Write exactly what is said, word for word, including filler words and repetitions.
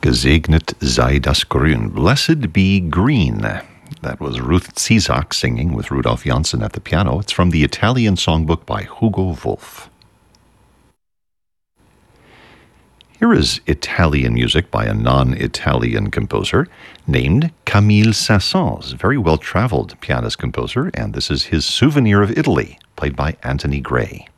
Gesegnet sei das Grün. Blessed be green. That was Ruth Zizak singing with Rudolf Janssen at the piano. It's from the Italian songbook by Hugo Wolf. Here is Italian music by a non-Italian composer named Camille Saint-Saëns, a very well-traveled pianist composer, and this is his Souvenir of Italy, played by Anthony Gray.